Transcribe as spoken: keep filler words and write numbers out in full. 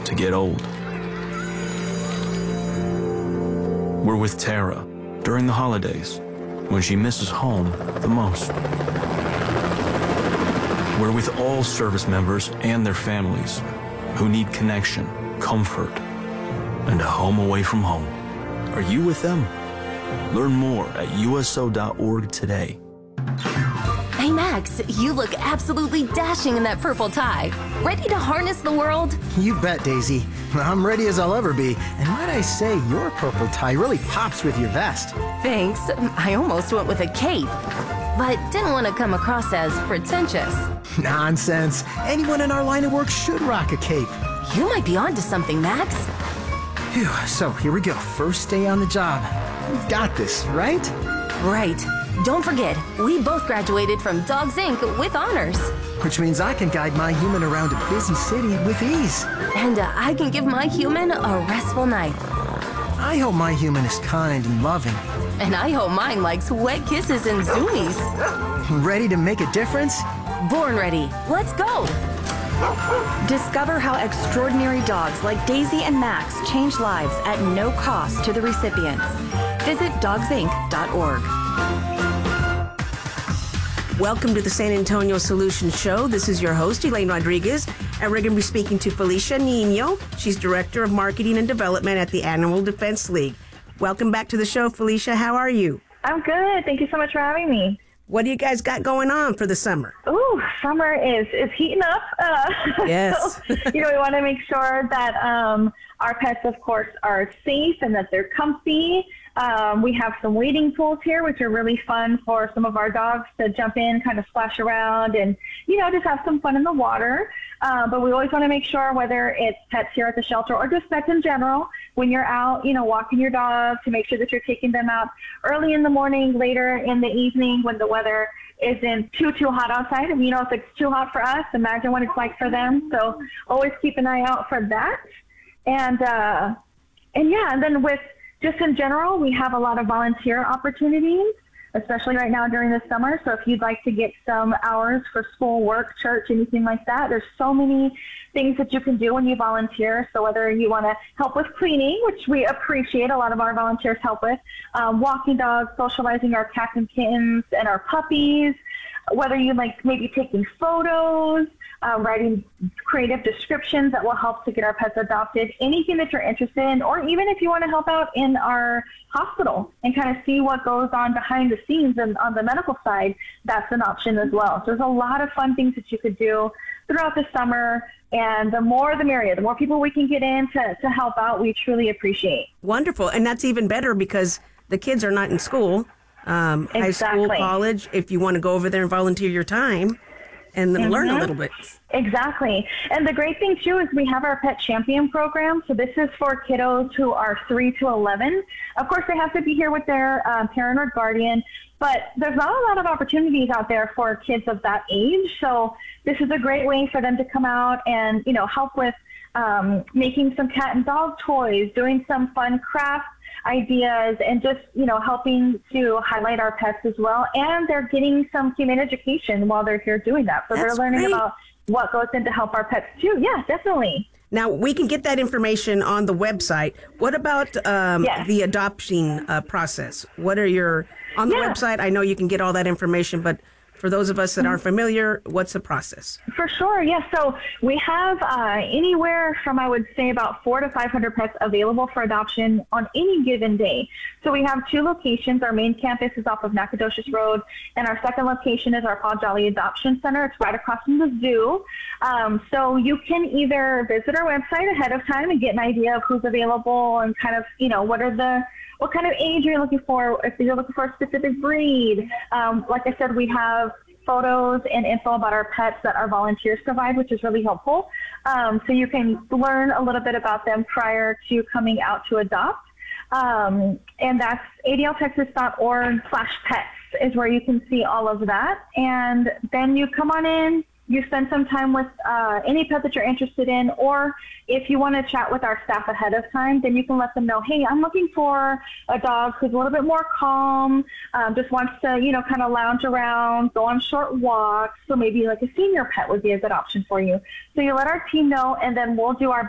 to get old. We're with Tara during the holidays when she misses home the most. We're with all service members and their families who need connection, comfort, and a home away from home. Are you with them? Learn more at U S O dot org today. Hey Max, you look absolutely dashing in that purple tie. Ready to harness the world? You bet, Daisy. I'm ready as I'll ever be. And might I say, your purple tie really pops with your vest. Thanks. I almost went with a cape, but didn't want to come across as pretentious. Nonsense. Anyone in our line of work should rock a cape. You might be onto something, Max. Phew, so here we go. First day on the job. We've got this, right? Right. Don't forget, we both graduated from Dogs Incorporated with honors. Which means I can guide my human around a busy city with ease. And uh, I can give my human a restful night. I hope my human is kind and loving. And I hope mine likes wet kisses and zoomies. Ready to make a difference? Born ready. Let's go. Discover how extraordinary dogs like Daisy and Max change lives at no cost to the recipients. Visit dogs inc dot org. Welcome to the San Antonio Solutions Show. This is your host, Elaine Rodriguez, and we're going to be speaking to Felicia Nino. She's Director of Marketing and Development at the Animal Defense League. Welcome back to the show, Felicia. How are you? I'm good. Thank you so much for having me. What do you guys got going on for the summer? Ooh, summer is, is heating up. Uh, yes. So, you know, we want to make sure that um, our pets, of course, are safe and that they're comfy. Um, we have some wading pools here, which are really fun for some of our dogs to jump in, kind of splash around and, you know, just have some fun in the water. Uh, but we always want to make sure, whether it's pets here at the shelter or just pets in general, when you're out, you know, walking your dog, to make sure that you're taking them out early in the morning, later in the evening when the weather isn't too, too hot outside. And, you know, if it's too hot for us, imagine what it's like for them. So always keep an eye out for that. And, uh, and yeah, and then with, just in general, we have a lot of volunteer opportunities, especially right now during the summer. So if you'd like to get some hours for school, work, church, anything like that, there's so many things that you can do when you volunteer. So whether you want to help with cleaning, which we appreciate, a lot of our volunteers help with, um, walking dogs, socializing our cats and kittens and our puppies, whether you like maybe taking photos, Uh, writing creative descriptions that will help to get our pets adopted, anything that you're interested in, or even if you want to help out in our hospital and kind of see what goes on behind the scenes and on the medical side, that's an option as well. So there's a lot of fun things that you could do throughout the summer, and the more the merrier. The more people we can get in to, to help out, we truly appreciate. Wonderful. And that's even better because the kids are not in school, um, exactly. high school, college. If you want to go over there and volunteer your time and then mm-hmm. learn a little bit. Exactly. And the great thing, too, is we have our Pet Champion program. So this is for kiddos who are three to eleven. Of course, they have to be here with their um, parent or guardian, but there's not a lot of opportunities out there for kids of that age. So this is a great way for them to come out and, you know, help with um, making some cat and dog toys, doing some fun crafts, ideas, and just, you know, helping to highlight our pets as well. And they're getting some human education while they're here doing that. So That's they're learning great. about what goes in to help our pets too. Yeah, definitely. Now, we can get that information on the website. What about um, yes. the adoption uh, process? What are your, on the yeah. website, I know you can get all that information, but for those of us that aren't familiar, what's the process? For sure, yes. Yeah. So we have uh, anywhere from, I would say, about four to five hundred pets available for adoption on any given day. So we have two locations. Our main campus is off of Nacogdoches Road, and our second location is our Paul Jolly Adoption Center. It's right across from the zoo. Um, so you can either visit our website ahead of time and get an idea of who's available and kind of, you know, what are the what kind of age you're looking for, if you're looking for a specific breed. Um, like I said, we have photos and info about our pets that our volunteers provide, which is really helpful. Um, so you can learn a little bit about them prior to coming out to adopt. Um, and that's A D L Texas dot org slash pets is where you can see all of that. And then you come on in, you spend some time with uh, any pet that you're interested in, or if you want to chat with our staff ahead of time, then you can let them know, hey, I'm looking for a dog who's a little bit more calm, um, just wants to, you know, kind of lounge around, go on short walks. So maybe like a senior pet would be a good option for you. So you let our team know, and then we'll do our